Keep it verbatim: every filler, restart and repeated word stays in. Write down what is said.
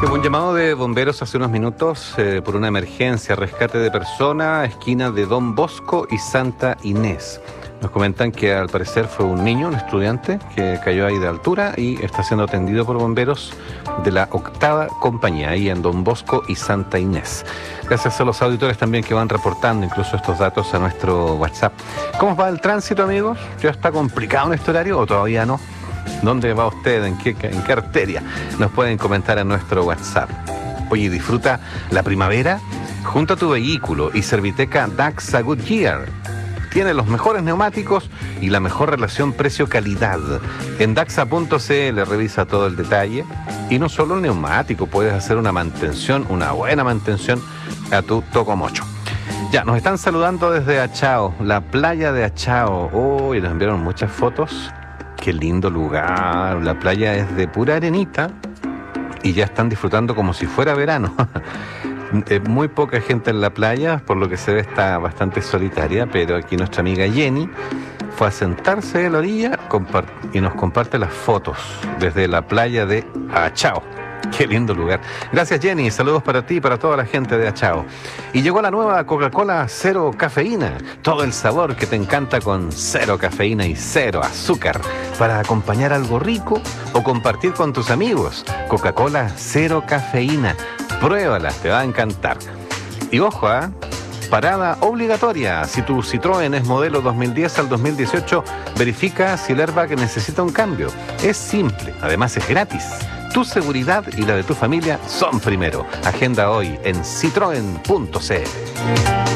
Sí, hubo un llamado de bomberos hace unos minutos eh, por una emergencia, rescate de persona, esquina de Don Bosco y Santa Inés. Nos comentan que al parecer fue un niño, un estudiante, que cayó ahí de altura y está siendo atendido por bomberos de la octava compañía, ahí en Don Bosco y Santa Inés. Gracias a los auditores también que van reportando incluso estos datos a nuestro WhatsApp. ¿Cómo va el tránsito, amigos? ¿Ya está complicado en este horario o todavía no? ¿Dónde va usted? ¿En qué, en qué arteria? Nos pueden comentar en nuestro WhatsApp. Oye, disfruta la primavera junto a tu vehículo y Serviteca Daxa Goodyear. Tiene los mejores neumáticos y la mejor relación precio-calidad. En daxa punto cl revisa todo el detalle. Y no solo el neumático, puedes hacer una mantención, una buena mantención a tu Tocomocho. Ya, nos están saludando desde Achao, la playa de Achao. Oh, y nos enviaron muchas fotos. Qué lindo lugar. La playa es de pura arenita y ya están disfrutando como si fuera verano. Muy poca gente en la playa, por lo que se ve está bastante solitaria, pero aquí nuestra amiga Jenny fue a sentarse en la orilla y nos comparte las fotos desde la playa de Achao. Qué lindo lugar. Gracias, Jenny. Saludos para ti y para toda la gente de Achao. Y llegó la nueva Coca-Cola Cero Cafeína. Todo el sabor que te encanta con cero cafeína y cero azúcar. Para acompañar algo rico o compartir con tus amigos. Coca-Cola Cero Cafeína. Pruébala, te va a encantar. Y ojo, ¿eh? Parada obligatoria. Si tu Citroën es modelo dos mil diez al dos mil dieciocho, verifica si el airbag necesita un cambio. Es simple, además es gratis. Tu seguridad y la de tu familia son primero. Agenda hoy en citroen punto cl.